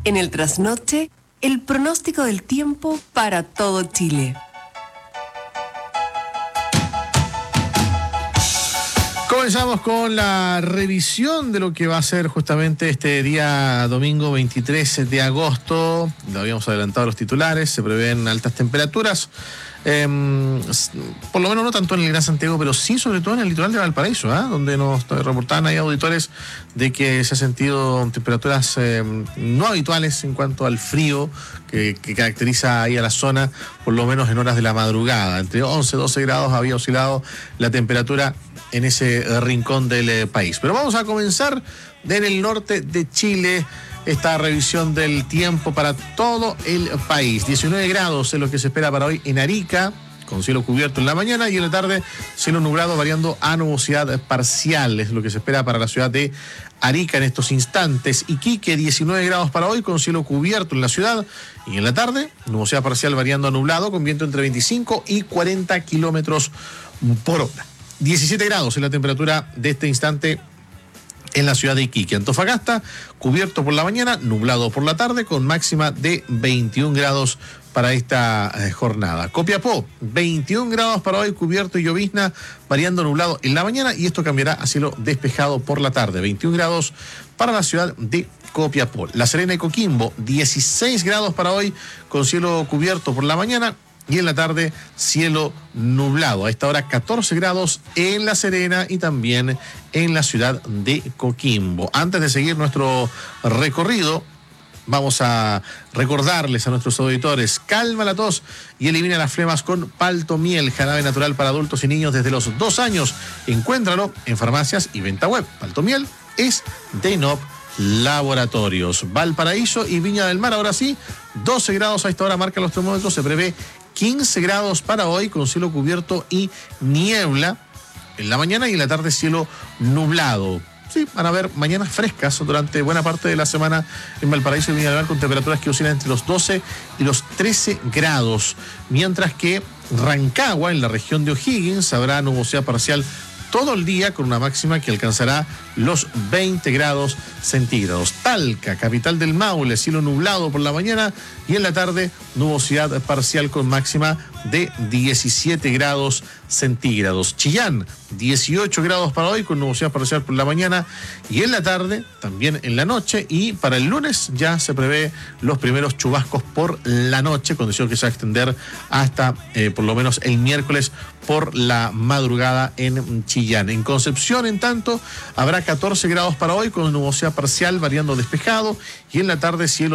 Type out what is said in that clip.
En el trasnoche, el pronóstico del tiempo para todo Chile. Comenzamos con la revisión de lo que va a ser justamente este día domingo 23 de agosto. Lo habíamos adelantado los titulares, se prevén altas temperaturas. Por lo menos no tanto en el Gran Santiago, pero sí sobre todo en el litoral de Valparaíso, donde nos reportaban ahí auditores de que se han sentido temperaturas no habituales en cuanto al frío que caracteriza ahí a la zona, por lo menos en horas de la madrugada. Entre 11 y 12 grados había oscilado la temperatura en ese rincón del país. Pero vamos a comenzar en el norte de Chile. Esta revisión del tiempo para todo el país. 19 grados es lo que se espera para hoy en Arica, con cielo cubierto en la mañana, y en la tarde cielo nublado variando a nubosidad parcial. Es lo que se espera para la ciudad de Arica en estos instantes. Iquique, 19 grados para hoy, con cielo cubierto en la ciudad, y en la tarde nubosidad parcial variando a nublado, con viento entre 25 y 40 kilómetros por hora. 17 grados es la temperatura de este instante en la ciudad de Iquique. Antofagasta, cubierto por la mañana, nublado por la tarde, con máxima de 21 grados para esta jornada. Copiapó, 21 grados para hoy, cubierto y llovizna, variando nublado en la mañana, y esto cambiará a cielo despejado por la tarde. 21 grados para la ciudad de Copiapó. La Serena y Coquimbo, 16 grados para hoy, con cielo cubierto por la mañana, y en la tarde cielo nublado. A esta hora 14 grados en La Serena y también en la ciudad de Coquimbo. Antes de seguir nuestro recorrido, vamos a recordarles a nuestros auditores: calma la tos y elimina las flemas con Palto Miel, jarabe natural para adultos y niños desde los 2 años. Encuéntralo en farmacias y venta web. Palto Miel es de Inop Laboratorios. Valparaíso y Viña del Mar, ahora sí, 12 grados a esta hora marcan los termómetros. Se prevé 15 grados para hoy, con cielo cubierto y niebla en la mañana, y en la tarde cielo nublado. Sí, van a haber mañanas frescas durante buena parte de la semana en Valparaíso y Viña del Mar, con temperaturas que oscilan entre los 12 y los 13 grados. Mientras que Rancagua, en la región de O'Higgins, habrá nubosidad parcial todo el día, con una máxima que alcanzará los 20 grados centígrados. Talca, capital del Maule, cielo nublado por la mañana, y en la tarde nubosidad parcial con máxima de 17 grados centígrados. Chillán, 18 grados para hoy, con nubosidad parcial por la mañana, y en la tarde, también en la noche, y para el lunes ya se prevé los primeros chubascos por la noche, condición que se va a extender hasta por lo menos el miércoles por la madrugada en Chillán. En Concepción, en tanto, habrá 14 grados para hoy, con nubosidad parcial variando despejado, y en la tarde cielo